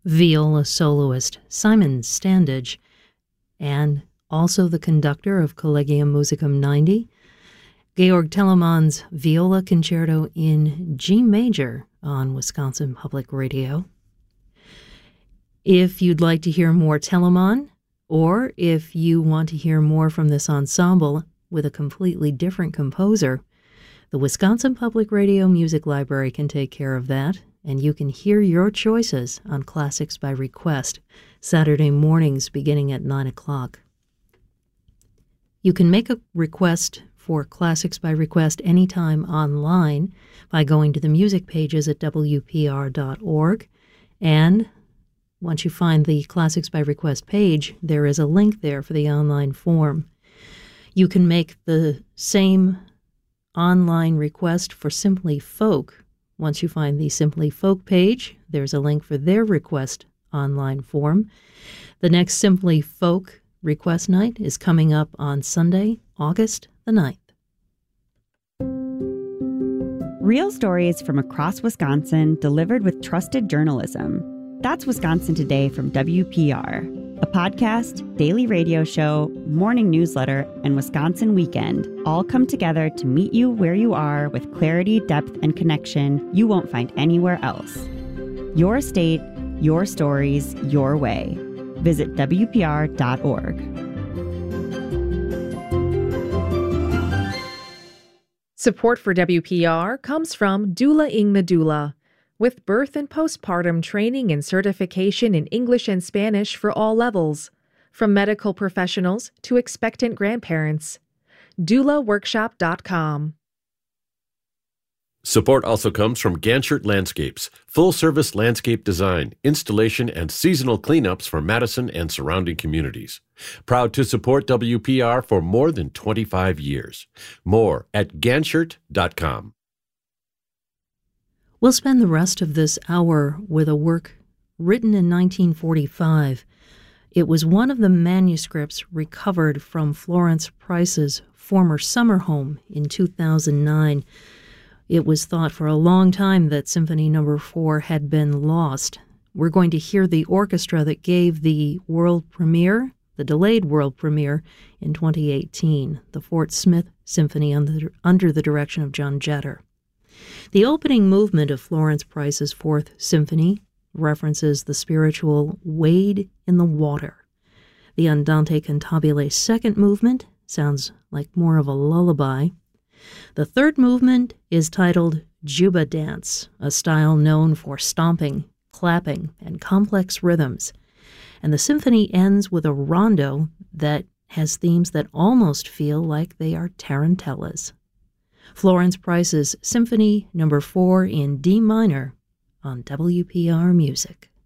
viola soloist Simon Standage, and also the conductor of Collegium Musicum 90, Georg Telemann's Viola Concerto in G major on Wisconsin Public Radio. If you'd like to hear more Telemann, or if you want to hear more from this ensemble with a completely different composer, the Wisconsin Public Radio Music Library can take care of that, and you can hear your choices on Classics by Request, Saturday mornings beginning at 9 o'clock. You can make a request for Classics by Request anytime online by going to the music pages at WPR.org, and once you find the Classics by Request page, there is a link there for the online form. You can make the same online request for Simply Folk. Once you find the Simply Folk page, there's a link for their request online form. The next Simply Folk request night is coming up on Sunday, August the 9th. Real stories from across Wisconsin delivered with trusted journalism. That's Wisconsin Today from WPR, a podcast, daily radio show, morning newsletter, and Wisconsin Weekend all come together to meet you where you are with clarity, depth, and connection you won't find anywhere else. Your state, your stories, your way. Visit WPR.org. Support for WPR comes from Doula Ing the Doula, with birth and postpartum training and certification in English and Spanish for all levels, from medical professionals to expectant grandparents. DoulaWorkshop.com. Support also comes from Ganchert Landscapes, full-service landscape design, installation, and seasonal cleanups for Madison and surrounding communities. Proud to support WPR for more than 25 years. More at Ganchert.com. We'll spend the rest of this hour with a work written in 1945. It was one of the manuscripts recovered from Florence Price's former summer home in 2009. It was thought for a long time that Symphony No. 4 had been lost. We're going to hear the orchestra that gave the world premiere, the delayed world premiere, in 2018, the Fort Smith Symphony under the direction of John Jetter. The opening movement of Florence Price's Fourth Symphony references the spiritual wade in the water. The Andante Cantabile second movement sounds like more of a lullaby. The third movement is titled Juba Dance, a style known for stomping, clapping, and complex rhythms. And the symphony ends with a rondo that has themes that almost feel like they are tarantellas. Florence Price's Symphony No. 4 in D minor on WPR Music.